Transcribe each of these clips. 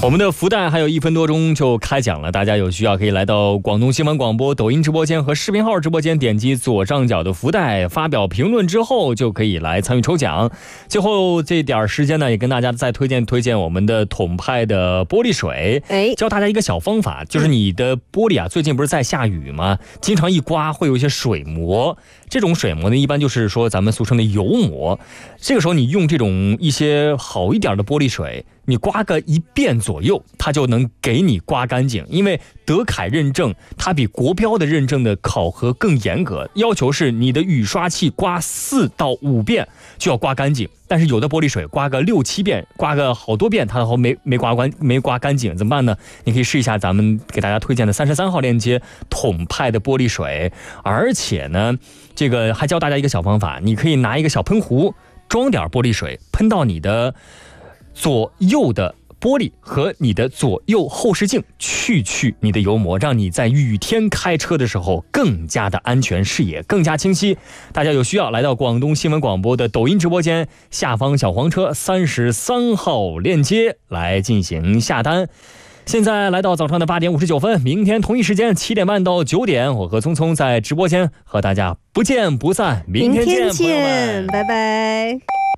我们的福袋还有1分多钟就开奖了，大家有需要可以来到广东新闻广播抖音直播间和视频号直播间，点击左上角的福袋，发表评论之后就可以来参与抽奖。最后这点时间呢，也跟大家再推荐我们的统派的玻璃水，教大家一个小方法，就是你的玻璃啊，最近不是在下雨吗？经常一刮会有一些水膜，这种水膜呢，一般就是说咱们俗称的油膜。这个时候你用这种一些好一点的玻璃水，你刮个1遍左右，它就能给你刮干净。因为德凯认证它比国标的认证的考核更严格，要求是你的雨刷器刮4到5遍就要刮干净。但是有的玻璃水刮个6、7遍，刮个好多遍，它都没刮干净，怎么办呢？你可以试一下咱们给大家推荐的33号链接统派的玻璃水。而且呢，这个还教大家一个小方法，你可以拿一个小喷壶，装点玻璃水，喷到你的左右的玻璃和你的左右后视镜，去你的油膜，让你在雨天开车的时候更加的安全，视野更加清晰。大家有需要来到广东新闻广播的抖音直播间下方小黄车33号链接来进行下单。现在来到早上的8点59分，明天同一时间7点半到9点，我和聪聪在直播间和大家不见不散。明天见， 拜拜。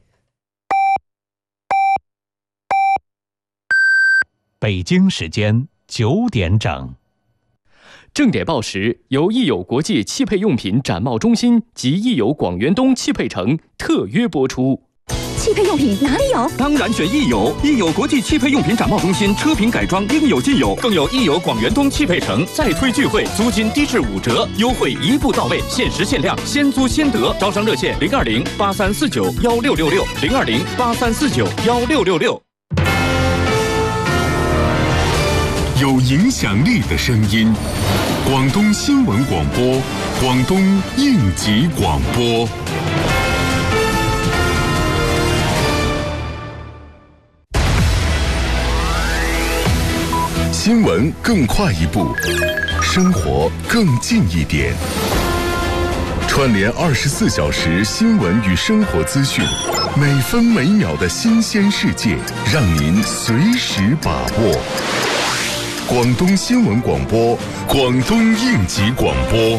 北京时间9点整， 正点报时由益友国际汽配用品展贸中心及益友广元东汽配城特约播出。 汽配用品哪里有？ 当然选益友，益友国际汽配用品展贸中心，车品改装应有尽有，更有益友广元东汽配城再推聚会，租金低至5折，优惠一步到位，限时限量，先租先得。招商热线020-8349-1666，020-8349-1666。 有影响力的声音，广东新闻广播，广东应急广播。新闻更快一步，生活更近一点。串联24小时新闻与生活资讯，每分每秒的新鲜世界，让您随时把握。广东新闻广播，廣東應急廣播。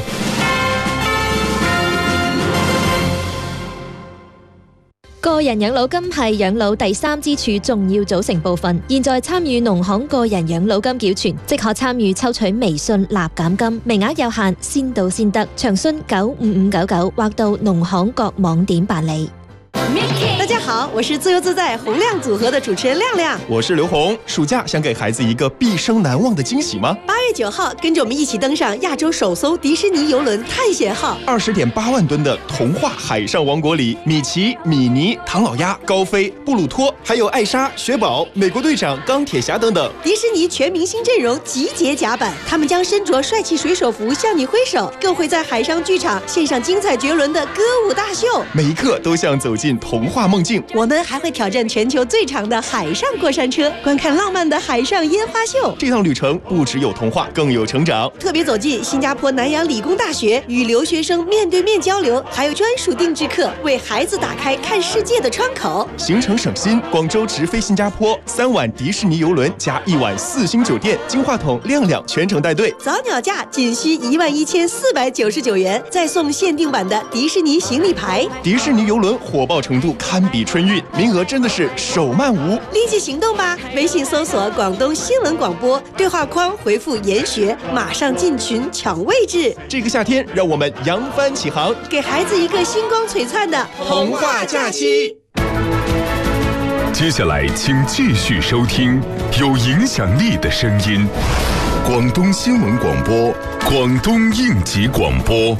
個人養老金係養老第3支柱重要組成部分。現在參與農行個人養老金繳存，即可參與抽取微信立減金，名額有限，先到先得。詳詢95599或到農行各網點辦理。 大家好，我是自由自在洪亮组合的主持人亮亮。 我是刘红。暑假想给孩子一个毕生难忘的惊喜吗 ？8月9号，跟着我们一起登上亚洲首艘迪士尼邮轮探险号。 20.8万吨的童话海上王国里，米奇、米妮、唐老鸭、高飞、布鲁托，还有艾莎、雪宝、美国队长、钢铁侠等等。 迪士尼全明星阵容集结甲板，他们将身着帅气水手服向你挥手，更会在海上剧场献上精彩绝伦的歌舞大秀， 每一刻都像走进童话梦境。 我们还会挑战全球最长的海上过山车，观看浪漫的海上烟花秀。 这趟旅程不只有童话，更有成长。 特别走进新加坡南洋理工大学，与留学生面对面交流，还有专属定制课，为孩子打开看世界的窗口。 行程省心，广州直飞新加坡，3晚迪士尼邮轮加1晚4星酒店，金话筒亮亮全程带队。 早鸟价仅需11499元，再送限定版的迪士尼行李牌。 迪士尼邮轮火爆程度堪比春运，名额真的是手慢无， 立即行动吧！微信搜索广东新闻广播，对话框回复研学，马上进群抢位置。 这个夏天，让我们扬帆起航， 给孩子一个星光璀璨的童话假期。 接下来，请继续收听有影响力的声音，广东新闻广播，广东应急广播。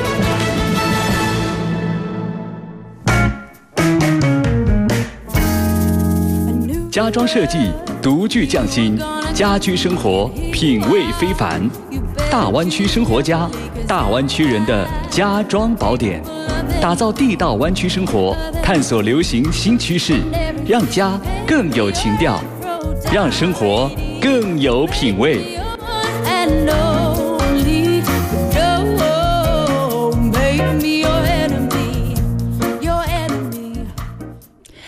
家装设计独具匠心，家居生活品味非凡。大湾区生活家，大湾区人的家装宝典，打造地道湾区生活，探索流行新趋势，让家更有情调，让生活更有品味。 欢迎呢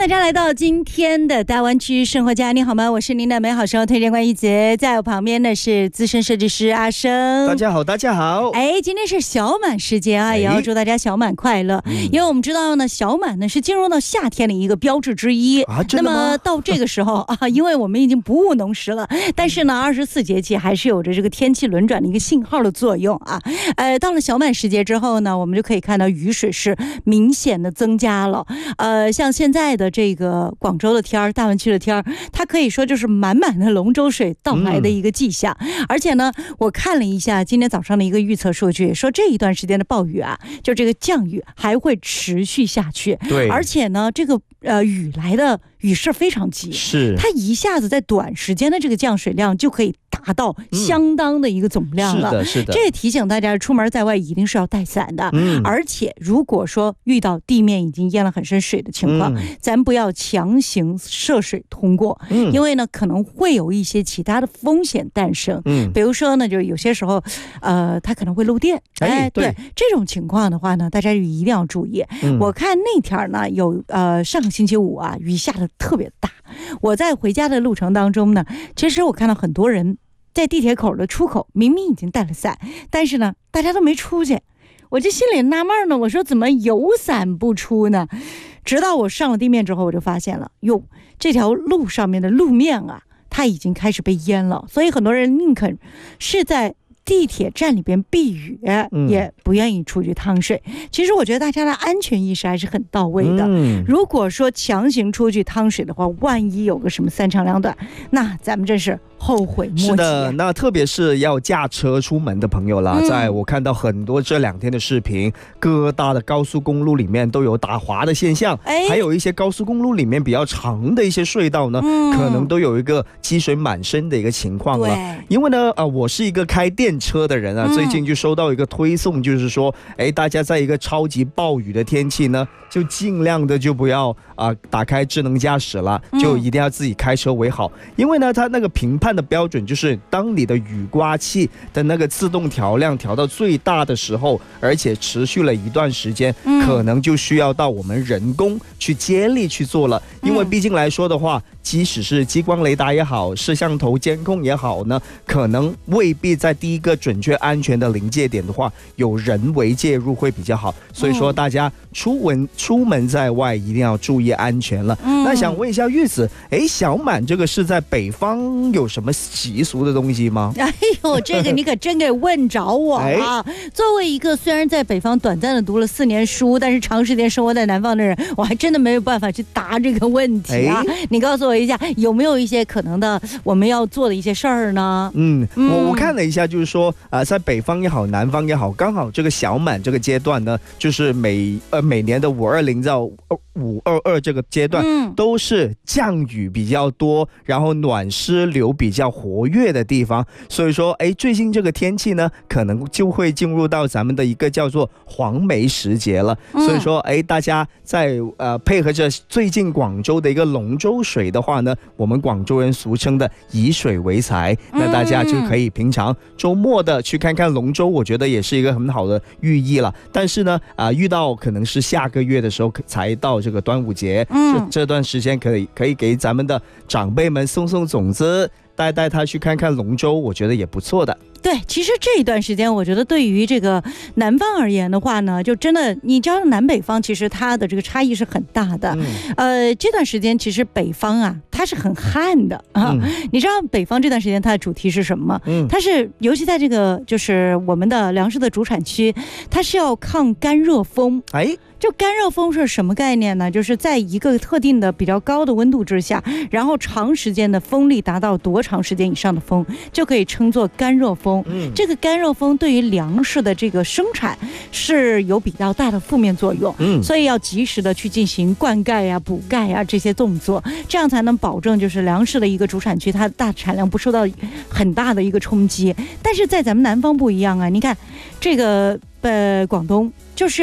大家来到今天的大湾区生活家，你好吗？我是您的美好生活推荐官一杰，在我旁边的是资深设计师阿生。 大家好，大家好。 今天是小满时节啊，也要祝大家小满快乐。因为我们知道呢，小满呢是进入到夏天的一个标志之一啊。真的吗？那么到这个时候啊，因为我们已经不务农时了，但是呢，24节气还是有着这个天气轮转的一个信号的作用啊。到了小满时节之后呢，我们就可以看到雨水是明显的增加了。像现在的这个广州的天儿，大湾区的天儿，它可以说就是满满的龙舟水到来的一个迹象。而且呢，我看了一下今天早上的一个预测数据，说这一段时间的暴雨啊，就这个降雨还会持续下去。 对， 而且呢，这个雨来的雨势非常急， 是它一下子在短时间的这个降水量就可以达到相当的一个总量了。 是的。 这也提醒大家，出门在外一定是要带伞的。而且如果说遇到地面已经淹了很深水的情况，咱不要强行涉水通过，因为呢可能会有一些其他的风险诞生。比如说呢，就有些时候它可能会漏电。对这种情况的话呢，大家一定要注意。我看那天呢有上个星期五啊，雨下的特别大。我在回家的路程当中呢，其实我看到很多人在地铁口的出口明明已经带了伞，但是呢大家都没出去。我这心里纳闷呢，我说怎么有伞不出呢？直到我上了地面之后，我就发现了，哟，这条路上面的路面啊，它已经开始被淹了。所以很多人宁肯是在地铁站里边避雨，也不愿意出去趟水。其实我觉得大家的安全意识还是很到位的。如果说强行出去趟水的话，万一有个什么三长两短，那咱们真是后悔莫及。 是的，那特别是要驾车出门的朋友啦，在我看到很多这2天的视频，各大的高速公路里面都有打滑的现象，还有一些高速公路里面比较长的一些隧道呢，可能都有一个积水满身的一个情况了。因为呢，我是一个开电车的人啊，最近就收到一个推送，就是说，大家在一个超级暴雨的天气呢，就尽量的就不要打开智能驾驶了，就一定要自己开车为好。因为呢，它那个评判的标准就是，当你的雨刮器的那个自动调亮调到最大的时候，而且持续了一段时间，可能就需要到我们人工去接力去做了。因为毕竟来说的话，即使是激光雷达也好，摄像头监控也好呢，可能未必在第一个准确安全的临界点的话，有人为介入会比较好。所以说大家出门在外一定要注意安全了。那想问一下玉子，小满这个是在北方有什么习俗的东西吗？ 这个你可真给问着我了。作为一个虽然在北方短暂的读了4年书，但是长时间生活在南方的人，我还真的没有办法去答这个问题啊。你告诉我一下，有没有一些可能的我们要做的一些事儿呢？ 我看了一下，就是说在北方也好，南方也好，刚好这个小满这个阶段呢，就是每年的520到522这个阶段，都是降雨比较多，然后暖湿流比较活跃的地方。所以说最近这个天气呢，可能就会进入到咱们的一个叫做黄梅时节了。所以说大家在配合着最近广州的一个龙舟水的话呢，我们广州人俗称的以水为财，那大家就可以平常周末的去看看龙舟，我觉得也是一个很好的寓意了。但是呢遇到可能是下个月的时候才到这个端午节，这段时间可以给咱们的长辈们送种子，带他去看看龙舟，我觉得也不错的。 对，其实这一段时间我觉得对于这个南方而言的话呢，就真的你知道南北方其实它的这个差异是很大的。这段时间其实北方啊它是很旱的啊。你知道北方这段时间它的主题是什么吗？它是尤其在这个就是我们的粮食的主产区，它是要抗干热风。就干热风是什么概念呢？就是在一个特定的比较高的温度之下，然后长时间的风力达到多长时间以上的风，就可以称作干热风。这个干热风对于粮食的这个生产是有比较大的负面作用，所以要及时的去进行灌溉呀、补钙呀这些动作，这样才能保证就是粮食的一个主产区它的大产量不受到很大的一个冲击。但是在咱们南方不一样啊，你看这个广东就是要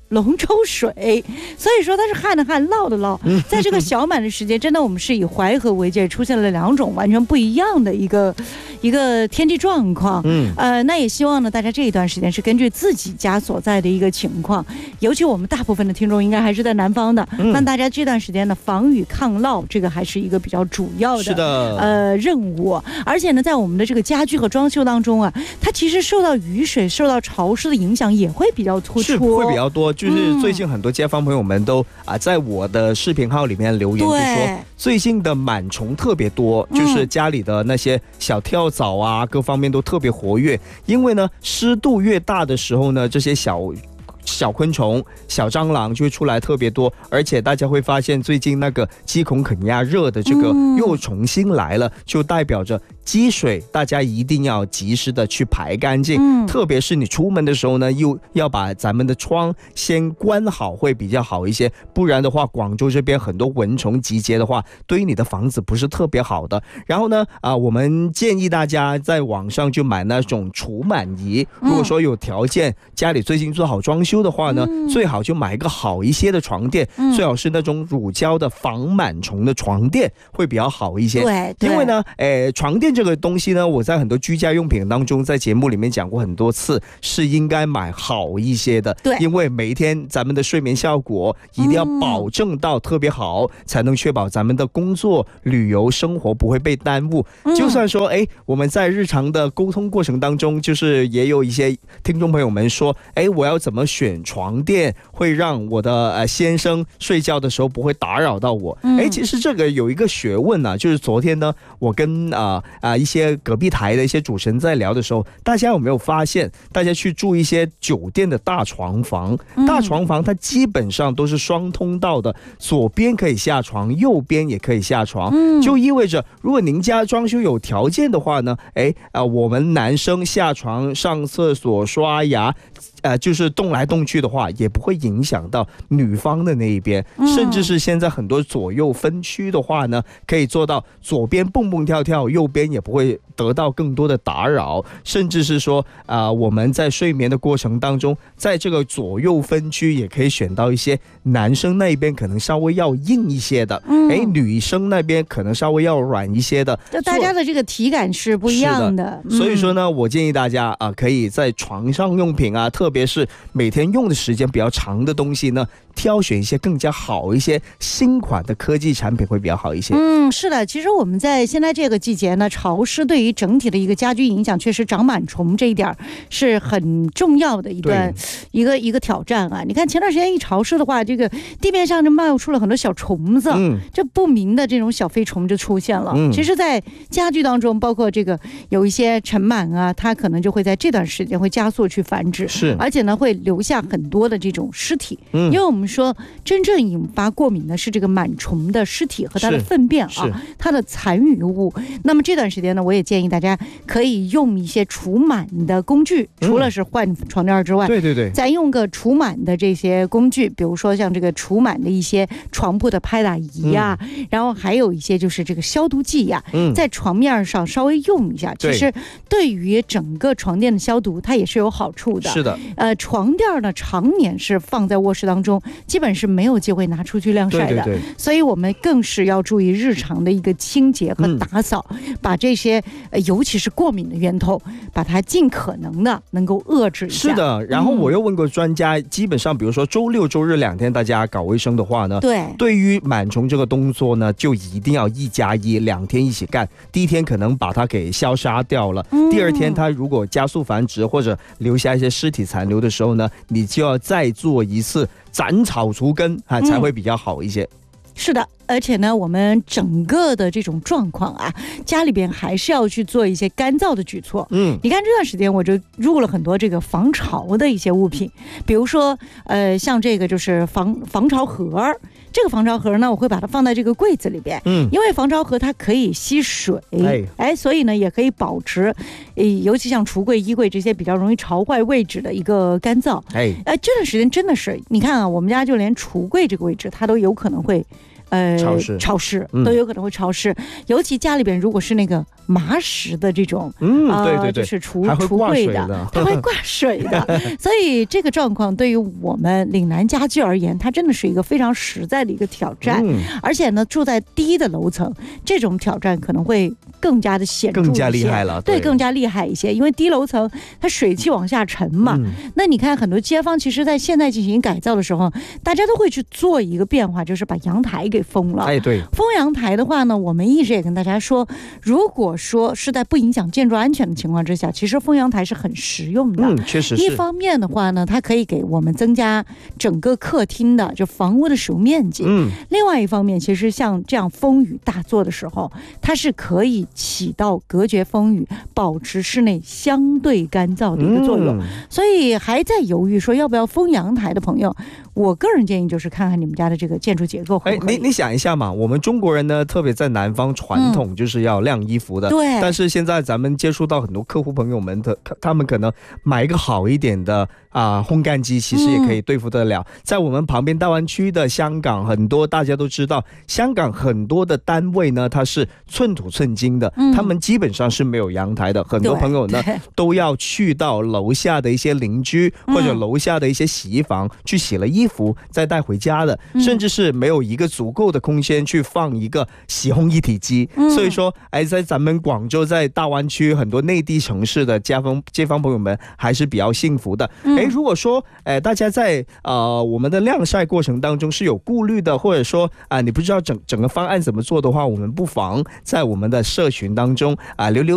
龙舟水，所以说它是旱的旱，涝的涝。在这个小满的时间，真的我们是以淮河为界，出现了2种完全不一样的一个天气状况。那也希望呢，大家这一段时间是根据自己家所在的一个情况，尤其我们大部分的听众应该还是在南方的，那大家这段时间呢，防雨抗涝，这个还是一个比较主要的任务。而且呢，在我们的这个家居和装修当中啊，它其实受到雨水、受到潮湿的影响也会比较突出， 是会比较多。就是最近很多街坊朋友们都在我的视频号里面留言，就说最近的螨虫特别多，就是家里的那些小跳蚤啊，各方面都特别活跃。因为呢，湿度越大的时候呢，这些小昆虫、小蟑螂就会出来特别多，而且大家会发现最近那个鸡孔肯亚热的这个又重新来了，就代表着积水大家一定要及时的去排干净，特别是你出门的时候呢，又要把咱们的窗先关好会比较好一些，不然的话广州这边很多蚊虫集结的话，对于你的房子不是特别好的。然后呢我们建议大家在网上就买那种除螨仪，如果说有条件家里最近做好装修的话呢，最好就买一个好一些的床垫，最好是那种乳胶的防螨虫的床垫会比较好一些。对，因为呢床垫这个东西呢，我在很多居家用品当中在节目里面讲过很多次，是应该买好一些的。对，因为每一天咱们的睡眠效果一定要保证到特别好，才能确保咱们的工作、旅游、生活不会被耽误。就算说我们在日常的沟通过程当中，就是也有一些听众朋友们说我要怎么选床垫会让我的先生睡觉的时候不会打扰到我。其实这个有一个学问啊，就是昨天呢我跟一些隔壁台的一些主持人在聊的时候，大家有没有发现，大家去住一些酒店的大床房，它基本上都是双通道的，左边可以下床，右边也可以下床，就意味着如果您家装修有条件的话呢，我们男生下床上厕所刷牙就是动来动去的话，也不会影响到女方的那一边，甚至是现在很多左右分区的话呢，可以做到左边蹦蹦跳跳，右边也不会得到更多的打扰，甚至是说我们在睡眠的过程当中，在这个左右分区也可以选到一些男生那边可能稍微要硬一些的，女生那边可能稍微要软一些的， 大家的这个体感是不一样的。 所以说呢，我建议大家可以在床上用品特别是每天用的时间比较长的东西呢，挑选一些更加好一些新款的科技产品会比较好一些。 是的，其实我们在现在这个季节呢，潮湿对于整体的一个家居影响，确实长螨虫这一点是很重要的一个挑战啊。你看前段时间一潮湿的话，这个地面上就冒出了很多小虫子，这不明的这种小飞虫就出现了。其实在家居当中，包括这个有一些尘螨啊，它可能就会在这段时间会加速去繁殖，而且呢会留下很多的这种尸体。因为我们说真正引发过敏的是这个螨虫的尸体和它的粪便它的残余物。那么这段时间呢，我也建议大家可以用一些除螨的工具，除了是换床垫之外，再用个除螨的这些工具，比如说像这个除螨的一些床铺的拍打仪然后还有一些就是这个消毒剂在床面上稍微用一下，其实对于整个床垫的消毒它也是有好处的。是的，床垫呢常年是放在卧室当中，基本是没有机会拿出去晾晒的，所以我们更是要注意日常的一个清洁和打扫，把这些尤其是过敏的源头，把它尽可能的能够遏制一下。是的， 然后我又问过专家，基本上比如说周六周日2天大家搞卫生的话呢，对于螨虫这个动作呢，就一定要1+1，2天一起干。第一天可能把它给消杀掉了，第二天它如果加速繁殖或者留下一些尸体残留的时候呢，你就要再做一次斩草除根才会比较好一些。 是的，而且呢，我们整个的这种状况家里边还是要去做一些干燥的举措。你看这段时间我就入了很多这个防潮的一些物品，比如说像这个就是防潮盒。这个防潮盒呢，我会把它放在这个柜子里边，因为防潮盒它可以吸水，所以呢也可以保持，尤其像橱柜、衣柜这些比较容易潮坏位置的一个干燥。这段时间真的是，你看我们家就连橱柜这个位置，它都有可能会潮湿都有可能会潮湿，尤其家里边如果是那个麻石的这种， 对， 就是橱柜的，它会挂水的。所以这个状况对于我们岭南家居而言，它真的是一个非常实在的一个挑战。而且呢，住在低的楼层，这种挑战可能会更加的显著一些， 更加厉害了。 对，更加厉害一些，因为低楼层它水汽往下沉嘛。那你看很多街坊其实在现在进行改造的时候，大家都会去做一个变化，就是把阳台给封了。 对， 封阳台的话呢，我们一直也跟大家说，如果说是在不影响建筑安全的情况之下，其实封阳台是很实用的。 确实是。 一方面的话呢，它可以给我们增加整个客厅的就房屋的使用面积。另外一方面，其实像这样风雨大作的时候，它是可以起到隔绝风雨、保持室内相对干燥的一个作用。所以还在犹豫说要不要封阳台的朋友，我个人建议就是看看你们家的这个建筑结构。 你想一下嘛，我们中国人呢，特别在南方传统就是要晾衣服的。 对。 但是现在咱们接触到很多客户朋友们的，他们可能买一个好一点的烘干机，其实也可以对付得了。在我们旁边大湾区的香港，很多大家都知道，香港很多的单位呢，它是寸土寸金的，他们基本上是没有阳台的。很多朋友呢都要去到楼下的一些邻居或者楼下的一些洗衣房去洗了衣服再带回家的，甚至是没有一个足够的空间去放一个洗烘一体机。所以说在咱们广州，在大湾区很多内地城市的街坊朋友们还是比较幸福的。如果说大家在我们的晾晒过程当中是有顾虑的，或者说你不知道整个方案怎么做的话，我们不妨在我们的社群当中留